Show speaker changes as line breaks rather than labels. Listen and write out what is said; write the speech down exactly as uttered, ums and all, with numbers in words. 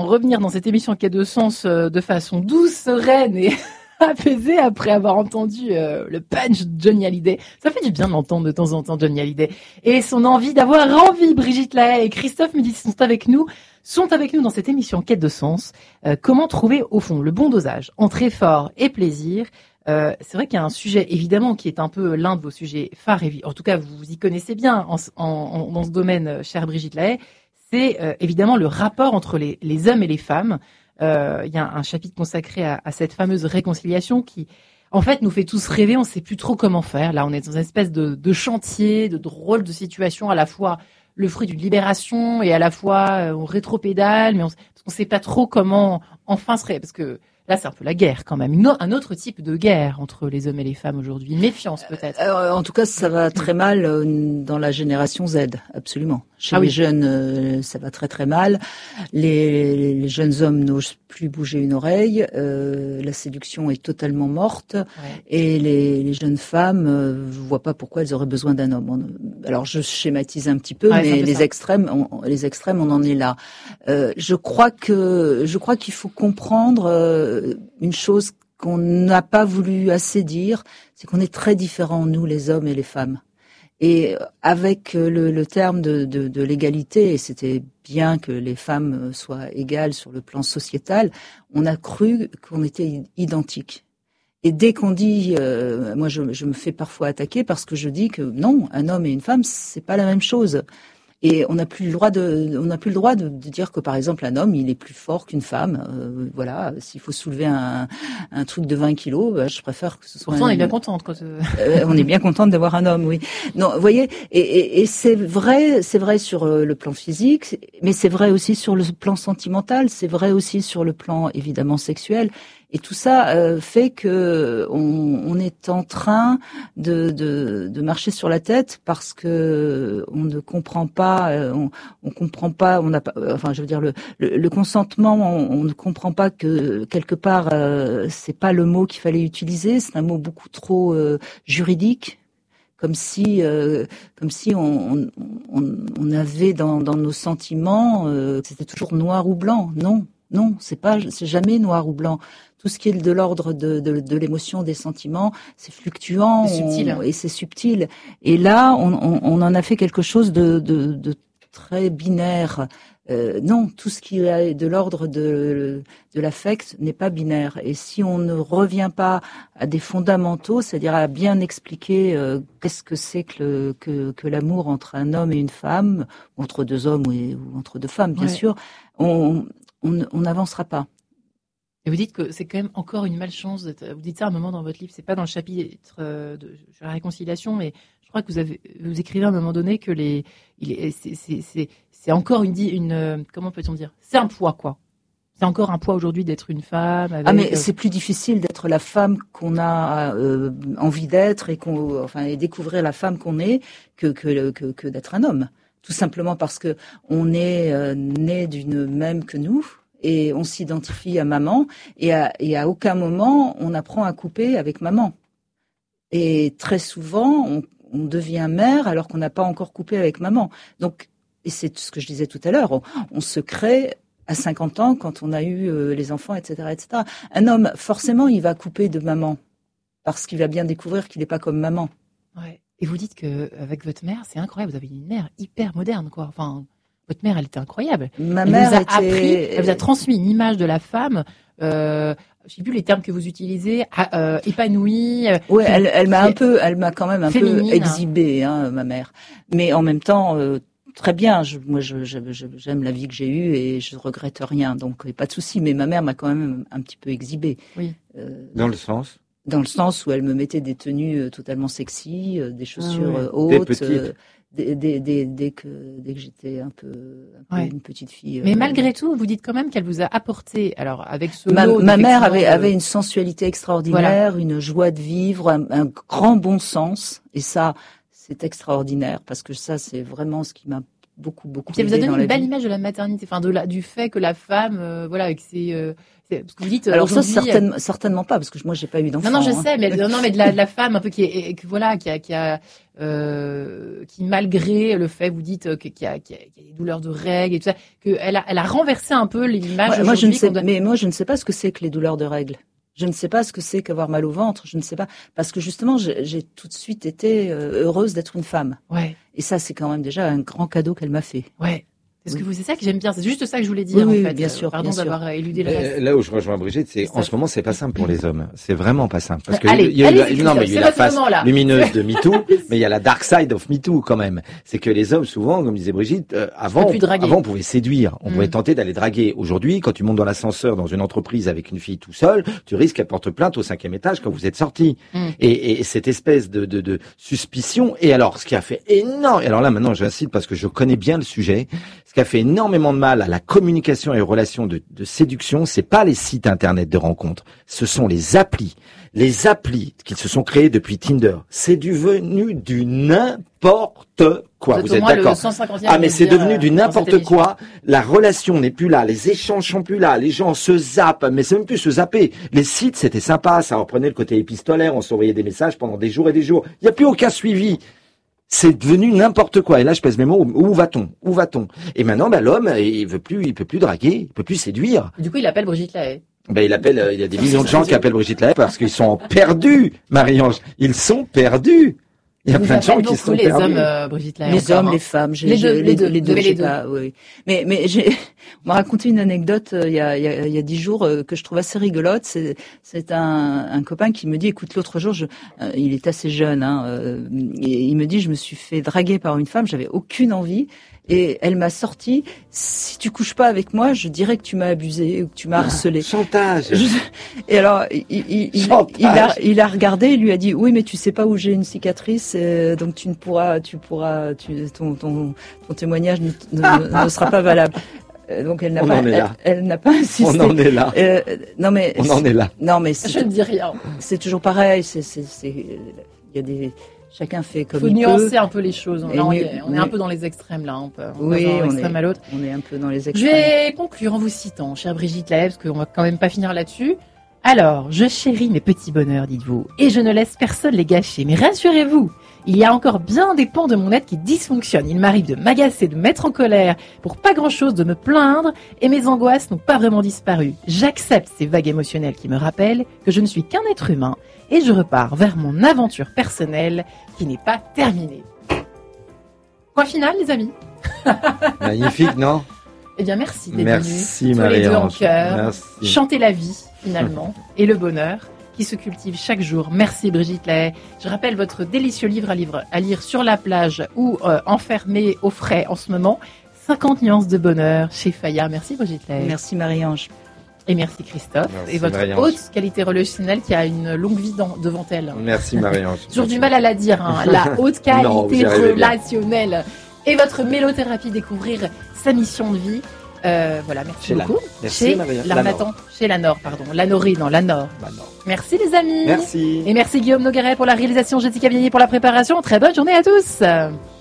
revenir dans cette émission Quai de Sens euh, de façon douce, sereine et apaisée après avoir entendu euh, le punch de Johnny Hallyday. Ça fait du bien de l'entendre de temps en temps, Johnny Hallyday. Et son envie d'avoir envie. Brigitte Lahaie et Christophe Médicis sont avec nous, sont avec nous dans cette émission Quête de Sens. Euh, comment trouver, au fond, le bon dosage entre effort et plaisir? Euh, c'est vrai qu'il y a un sujet, évidemment, qui est un peu l'un de vos sujets phares. En tout cas, vous vous y connaissez bien en, en, en, dans ce domaine, chère Brigitte Lahaie. C'est euh, évidemment le rapport entre les, les hommes et les femmes. Euh, il y a un chapitre consacré à, à cette fameuse réconciliation qui, en fait, nous fait tous rêver. On ne sait plus trop comment faire. Là, on est dans une espèce de, de chantier, de drôle de situation, à la fois le fruit d'une libération et à la fois euh, on rétropédale, mais on ne sait pas trop comment enfin se ré... Parce que là, c'est un peu la guerre quand même. Une, un autre type de guerre entre les hommes et les femmes aujourd'hui. Une méfiance peut-être.
Euh, en tout cas, ça va très mal euh, dans la génération Z, absolument. Chez
ah
les
oui.
jeunes, euh, ça va très très mal. Les, les jeunes hommes n'osent plus bouger une oreille. Euh, la séduction est totalement morte. Ouais. Et les, les jeunes femmes ne euh, voient pas pourquoi elles auraient besoin d'un homme. On, alors, je schématise un petit peu, ouais, mais les extrêmes, on, les extrêmes, on en est là. Euh, je crois que je crois qu'il faut comprendre euh, une chose qu'on n'a pas voulu assez dire, c'est qu'on est très différents, nous, les hommes et les femmes. Et avec le, le terme de, de, de l'égalité, et c'était bien que les femmes soient égales sur le plan sociétal, on a cru qu'on était identiques. Et dès qu'on dit, euh, moi je, je me fais parfois attaquer parce que je dis que non, un homme et une femme, c'est pas la même chose. Et on n'a plus le droit de, on n'a plus le droit de, de dire que par exemple un homme il est plus fort qu'une femme. Euh, voilà, s'il faut soulever un, un truc de vingt kilos, bah, je préfère que ce soit.
Pourtant
un,
on est bien contente quand. Euh...
Euh, on est bien contente d'avoir un homme, oui. Non, vous voyez, et, et, et c'est vrai, c'est vrai sur le plan physique, mais c'est vrai aussi sur le plan sentimental, c'est vrai aussi sur le plan évidemment sexuel. Et tout ça euh, fait que on, on est en train de, de, de marcher sur la tête parce que on ne comprend pas, euh, on, on comprend pas, on n'a pas, enfin je veux dire le, le, le consentement, on, on ne comprend pas que quelque part euh, c'est pas le mot qu'il fallait utiliser, c'est un mot beaucoup trop euh, juridique. Comme si, euh, comme si on, on, on, on avait dans, dans nos sentiments, euh, c'était toujours noir ou blanc. Non, non, c'est pas, c'est jamais noir ou blanc. Tout ce qui est de l'ordre de, de, de l'émotion, des sentiments, c'est fluctuant
c'est subtil, hein.
on, et c'est subtil. Et là, on, on, on en a fait quelque chose de, de, de très binaire. Euh, non, tout ce qui est de l'ordre de, de l'affect n'est pas binaire. Et si on ne revient pas à des fondamentaux, c'est-à-dire à bien expliquer euh, qu'est-ce que c'est que, le, que, que l'amour entre un homme et une femme, entre deux hommes ou, ou entre deux femmes, bien ouais. sûr, on on n'avancera pas.
Et vous dites que c'est quand même encore une malchance. Vous dites ça à un moment dans votre livre, c'est pas dans le chapitre de la réconciliation, mais je crois que vous avez vous écrivez à un moment donné que les il est c'est c'est c'est, c'est encore une une comment peut-on dire c'est un poids quoi. C'est encore un poids aujourd'hui d'être une femme. Avec...
Ah mais c'est plus difficile d'être la femme qu'on a euh, envie d'être et qu'on enfin et découvrir la femme qu'on est que que que, que d'être un homme. Tout simplement parce que on est euh, né d'une même que nous. Et on s'identifie à maman, et à, et à aucun moment on apprend à couper avec maman. Et très souvent, on, on devient mère alors qu'on n'a pas encore coupé avec maman. Donc, et c'est ce que je disais tout à l'heure, on, on se crée à cinquante ans quand on a eu euh, les enfants, et cetera, et cetera. Un homme, forcément, il va couper de maman parce qu'il va bien découvrir qu'il n'est pas comme maman.
Ouais. Et vous dites que avec votre mère, c'est incroyable, vous avez une mère hyper moderne, quoi. Enfin. Votre mère, elle était incroyable.
Ma
elle
mère
vous a
était...
appris, elle vous a transmis une image de la femme. Euh, je sais plus les termes que vous utilisez, euh, épanouie.
Oui, elle, elle m'a un peu, elle m'a quand même un
féminine.
peu exhibée, hein, ma mère. Mais en même temps, euh, très bien. Je, moi, je, je, je, j'aime la vie que j'ai eue et je regrette rien, donc pas de souci. Mais ma mère m'a quand même un petit peu exhibée.
Oui.
Euh, Dans le sens.
Dans le sens où elle me mettait des tenues totalement sexy, des chaussures
ah,
ouais. hautes.
Des petites.
Euh, Dès, dès, dès, dès que dès que j'étais un peu, un peu
ouais.
une petite fille.
Mais
euh,
malgré tout, vous dites quand même qu'elle vous a apporté. Alors avec ce
ma,
lot
ma mère avait
de...
avait une sensualité extraordinaire, voilà. Une joie de vivre, un, un grand bon sens. Et ça, c'est extraordinaire parce que ça, c'est vraiment ce qui m'a beaucoup, beaucoup.
Puis elle vous a
aidé
donné
dans
une
la
belle
vie.
image de la maternité, enfin de la, du fait que la femme, euh, voilà, avec ses, euh, c'est, parce que vous dites.
Alors ça,
aujourd'hui,
certainement, certainement pas, parce que moi, j'ai pas eu d'enfant.
Non, non, je
hein.
sais, mais non, non, mais de la, de la femme un peu qui est, que voilà, qui a, qui a, euh, qui malgré le fait, vous dites, que, qui a, qui a, qui a des douleurs de règles et tout ça, que elle a, elle a renversé un peu l'image.
Moi, moi, je ne sais,
doit...
mais moi, je ne sais pas ce que c'est que les douleurs de règles. Je ne sais pas ce que c'est qu'avoir mal au ventre. Je ne sais pas, parce que justement, j'ai, j'ai tout de suite été euh, heureuse d'être une femme.
Ouais.
Et ça, c'est quand même déjà un grand cadeau qu'elle m'a fait.
Ouais. Est-ce
oui.
que vous, c'est ça que j'aime bien. C'est juste ça que je voulais dire,
oui,
en fait.
Bien sûr.
Pardon
bien
d'avoir
sûr.
éludé le reste.
Là où je rejoins Brigitte, c'est en ce moment, c'est pas simple pour les hommes. C'est vraiment pas simple. Parce que
allez,
il y a
allez,
eu, non, mais il y a eu la face
moment,
lumineuse de MeToo, mais il y a la dark side of MeToo quand même. C'est que les hommes, souvent, comme disait Brigitte, euh, avant, avant, on pouvait séduire, on mm. pouvait tenter d'aller draguer. Aujourd'hui, quand tu montes dans l'ascenseur dans une entreprise avec une fille tout seul, tu risques qu'elle porte plainte au cinquième étage quand vous êtes sortis. Mm. Et, et cette espèce de, de, de suspicion. Et alors, ce qui a fait énorme, et alors là, maintenant, j'incite parce que je connais bien le sujet, ce qui a fait énormément de mal à la communication et aux relations de, de séduction, c'est pas les sites internet de rencontres, ce sont les applis. Les applis qui se sont créées depuis Tinder, c'est devenu du n'importe quoi.
Vous,
vous
êtes
d'accord? Ah, mais c'est
dire,
devenu du n'importe quoi. La relation n'est plus là, les échanges sont plus là, les gens se zappent, mais c'est même plus se zapper. Les sites, c'était sympa, ça reprenait le côté épistolaire, on s'envoyait des messages pendant des jours et des jours. Il n'y a plus aucun suivi. C'est devenu n'importe quoi. Et là, je pèse mes mots. Où va-t-on? Où va-t-on? Et maintenant, ben, l'homme, il veut plus, il peut plus draguer, il peut plus séduire.
Du coup, il appelle Brigitte Lahaie.
Ben, il appelle, euh, il y a des millions de gens qui appellent Brigitte Lahaie parce qu'ils sont perdus, Marie-Ange. Ils sont perdus. Il y a
Vous
plein de gens qui sont
les
perdus.
hommes, euh, Brigitte Lahaie.
Les
encore,
hommes,
hein.
les femmes, j'ai,
les deux,
j'ai,
les deux,
les deux,
les
j'ai
deux.
pas, oui. Mais, mais j'ai, on m'a raconté une anecdote euh, il y a, il y a, il y a dix jours euh, que je trouve assez rigolote. C'est, c'est un, un copain qui me dit, écoute, l'autre jour, je, euh, il est assez jeune, hein, euh, et il me dit, je me suis fait draguer par une femme, j'avais aucune envie. Et elle m'a sorti, si tu couches pas avec moi, je dirais que tu m'as abusé ou que tu m'as harcelé.
Chantage.
Je... Et alors, il, il, il, il, a, il a regardé, il lui a dit, oui, mais tu sais pas où j'ai une cicatrice, euh, donc tu ne pourras, tu pourras, tu, ton, ton, ton témoignage ne, ne, ne sera pas valable. Donc elle n'a
On
pas,
en est
elle,
là.
elle n'a pas insisté.
On en est là.
Euh, non mais
on en est là.
Non mais
je ne dis rien.
C'est toujours pareil. C'est, c'est, c'est, il y a des. Chacun fait comme il peut.
Il faut nuancer un peu les choses. Là, on, est, on
oui.
est un peu dans les extrêmes, là. On peut, on
oui,
on
est,
à l'autre.
on est un peu dans les extrêmes.
Je vais conclure en vous citant, chère Brigitte Lahaie, parce qu'on va quand même pas finir là-dessus. Alors, je chéris mes petits bonheurs, dites-vous, et je ne laisse personne les gâcher. Mais rassurez-vous, il y a encore bien des pans de mon être qui dysfonctionnent. Il m'arrive de m'agacer, de me mettre en colère, pour pas grand-chose, de me plaindre, et mes angoisses n'ont pas vraiment disparu. J'accepte ces vagues émotionnelles qui me rappellent que je ne suis qu'un être humain, et je repars vers mon aventure personnelle qui n'est pas terminée. Point final, les amis.
Magnifique, non?
Eh bien, merci d'être
merci,
venus. Tous les deux en
Marie-Ange.
cœur.
Merci.
Chanter la vie, finalement, et le bonheur qui se cultive chaque jour. Merci Brigitte Lahaie. Je rappelle votre délicieux livre à, livre, à lire sur la plage ou euh, enfermé au frais en ce moment. cinquante nuances de bonheur chez Fayard. Merci Brigitte Lahaie.
Merci Marie-Ange.
Et merci Christophe.
Merci,
et votre
Marie-Ange.
haute qualité relationnelle qui a une longue vie dans, devant elle.
Merci Marie-Ange.
Toujours du mal à la dire, hein. La haute qualité
non, vous y arrivez bien.
relationnelle. Et votre mélothérapie, découvrir sa mission de vie. Euh, voilà, merci
chez
beaucoup.
La... Merci,
chez
Marie-
l'Armatan, chez la Nord, pardon. La Norée, non, la Nord.
Bah, non.
Merci les amis.
Merci.
Et merci Guillaume Nogueret pour la réalisation, Jessica Bielli pour la préparation. Très bonne journée à tous.